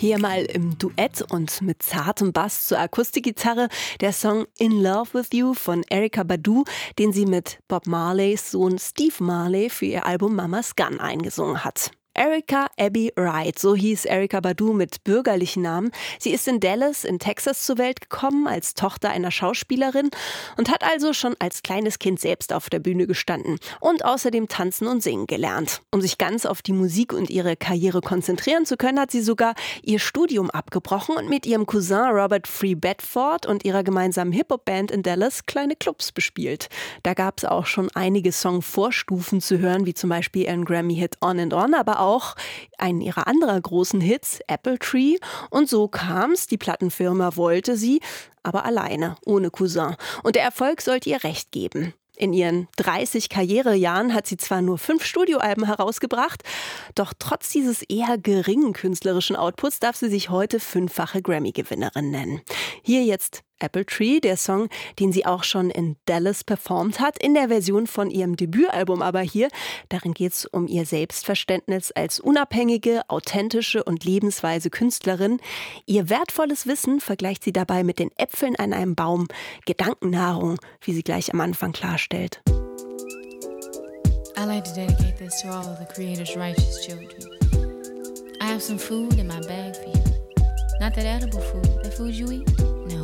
Hier mal im Duett und mit zartem Bass zur Akustikgitarre der Song In Love With You von Erykah Badu, den sie mit Bob Marleys Sohn Steve Marley für ihr Album Mama's Gun eingesungen hat. Erykah Abby Wright, so hieß Erykah Badu mit bürgerlichen Namen. Sie ist in Dallas in Texas zur Welt gekommen als Tochter einer Schauspielerin und hat also schon als kleines Kind selbst auf der Bühne gestanden und außerdem tanzen und singen gelernt. Um sich ganz auf die Musik und ihre Karriere konzentrieren zu können, hat sie sogar ihr Studium abgebrochen und mit ihrem Cousin Robert Free Bedford und ihrer gemeinsamen Hip-Hop-Band in Dallas kleine Clubs bespielt. Da gab es auch schon einige Song-Vorstufen zu hören, wie zum Beispiel ihren Grammy-Hit On and On, aber auch einen ihrer anderen großen Hits, Apple Tree. Und so kam's, die Plattenfirma wollte sie, aber alleine, ohne Cousin. Und der Erfolg sollte ihr recht geben. In ihren 30 Karrierejahren hat sie zwar nur 5 Studioalben herausgebracht, doch trotz dieses eher geringen künstlerischen Outputs darf sie sich heute 5-fache Grammy-Gewinnerin nennen. Hier jetzt Apple Tree, der Song, den sie auch schon in Dallas performt hat, in der Version von ihrem Debütalbum aber hier. Darin geht es um ihr Selbstverständnis als unabhängige, authentische und lebensweise Künstlerin. Ihr wertvolles Wissen vergleicht sie dabei mit den Äpfeln an einem Baum, Gedankennahrung, wie sie gleich am Anfang klarstellt. I like to dedicate this to all of the Creator's righteous children. I have some food in my bag for you. Not that edible food, that food you eat.